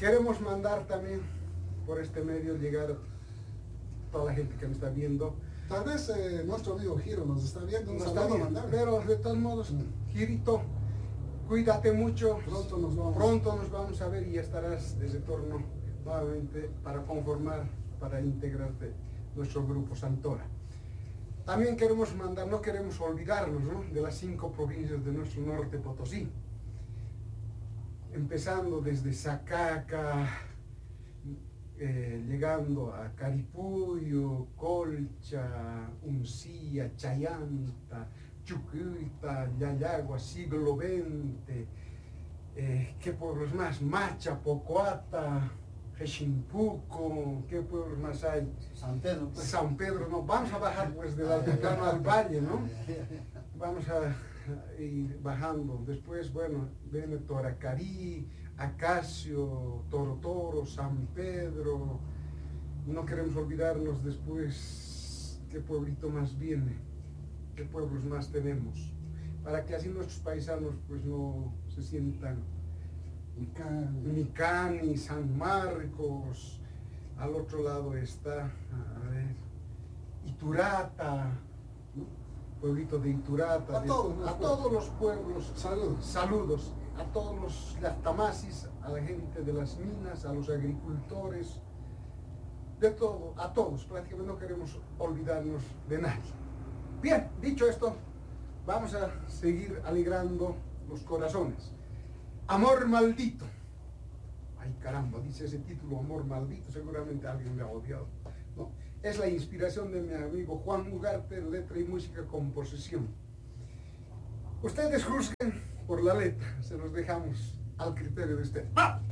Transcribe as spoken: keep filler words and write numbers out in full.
Queremos mandar también por este medio llegar a toda la gente que me está viendo. Tal vez eh, nuestro amigo Giro nos está viendo, un Nos saludo está a viendo, mandarle. pero de todos modos, Mm. Girito, cuídate mucho. Pronto nos vamos. Pronto nos vamos a ver y estarás de retorno nuevamente para conformar, para integrarte nuestro grupo Santora. También queremos mandar, no queremos olvidarnos, ¿no?, de las cinco provincias de nuestro norte Potosí. Empezando desde Sacaca, eh, llegando a Caripuyo, Colcha, Uncía, Chayanta, Chucuita, Yayagua, Siglo veinte, eh, ¿qué pueblos más? Macha, Pocoata, Jeximpuco, ¿qué pueblos más hay? San Pedro. Pues. San Pedro, no, vamos a bajar pues del altiplano al valle, ¿no? Vamos a, a ir bajando. Después, bueno, viene Toracarí, Acacio, Toro Toro, San Pedro. No queremos olvidarnos después qué pueblito más viene, qué pueblos más tenemos, para que así nuestros paisanos pues no se sientan. Micani. Micani, San Marcos, al otro lado está, a ver, Iturata, ¿no? Pueblito de Iturata, A de- todos los a pueblos. todos los pueblos, Saludos. saludos, a todos los Yastamasis, a la gente de las minas, a los agricultores, de todo, a todos, prácticamente no queremos olvidarnos de nadie. Bien, dicho esto, vamos a seguir alegrando los corazones. Amor maldito. Ay, caramba, dice ese título, Amor maldito, seguramente alguien me ha odiado, ¿no? Es la inspiración de mi amigo Juan Ugarte, letra y música, composición. Ustedes juzguen por la letra, se los dejamos al criterio de ustedes. ¡Va!